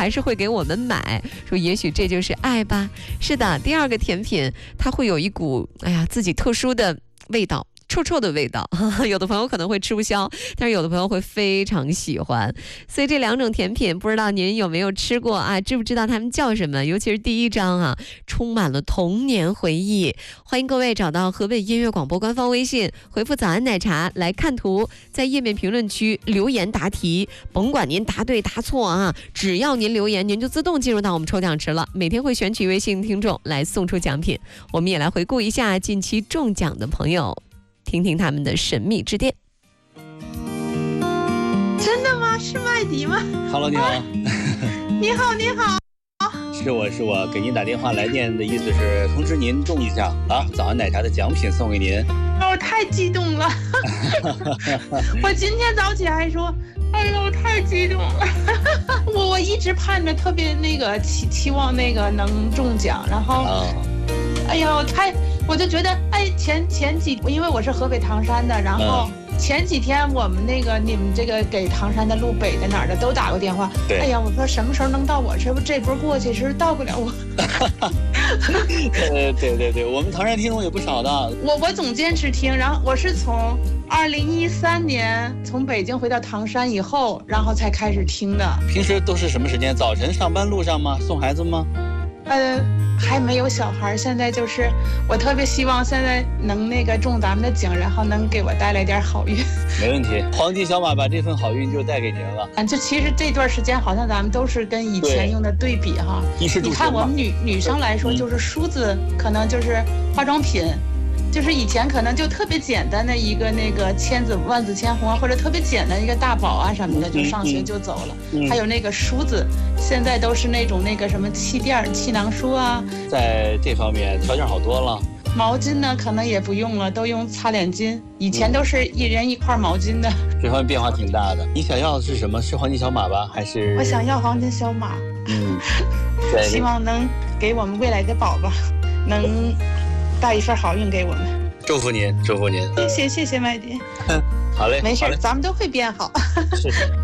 还是会给我们买，说也许这就是爱吧。是的，第二个甜品它会有一股自己特殊的味道，臭臭的味道，有的朋友可能会吃不消，但是有的朋友会非常喜欢。所以这两种甜品不知道您有没有吃过啊？知不知道它们叫什么？尤其是第一张啊，充满了童年回忆。欢迎各位找到河北音乐广播官方微信，回复早安奶茶来看图，在页面评论区留言答题，甭管您答对答错啊，只要您留言，您就自动进入到我们抽奖池了。每天会选取微信听众来送出奖品。我们也来回顾一下近期中奖的朋友，听听他们的神秘致电。 真的吗？是麦迪吗 ？Hello， 你好。 你好，你好。 是我给您打电话来电的意思是通知您中一项啊，早安奶茶的奖品送给您。 我太激动了。我今天早起还说，哎呦，太激动了。我一直盼着特别期望能中奖，然后。哎呦，我就觉得，前几，因为我是河北唐山的，然后前几天我们你们这个给唐山的、路北的哪儿的都打过电话。哎呀，我说什么时候能到我这波过去，是不是到不了我？ 对，我们唐山听众也不少的。 我总坚持听，然后我是从2013年从北京回到唐山以后，然后才开始听的。 平时都是什么时间？早晨上班路上吗？送孩子吗？ 还没有小孩，现在就是我特别希望现在能中咱们的奖，然后能给我带来点好运。 没问题，黄金小马把这份好运就带给您了。 就其实这段时间好像咱们都是跟以前用的对比哈。你看我们女生来说，就是梳子可能就是化妆品。就是以前可能就特别简单的一个签子万紫千红啊，或者特别简单一个大宝啊什么的，就上学就走了。还有梳子，现在都是那种什么气垫、气囊梳啊。在这方面条件好多了。 毛巾呢，可能也不用了，都用擦脸巾。以前都是一人一块毛巾的。 这方面变化挺大的。你想要的是什么？是黄金小马吧，还是？ 我想要黄金小马。希望能给我们未来的宝宝能。带一份好运给我们， 祝福您，祝福您。 谢谢麦迪。 好嘞， 没事，咱们都会变好。 是。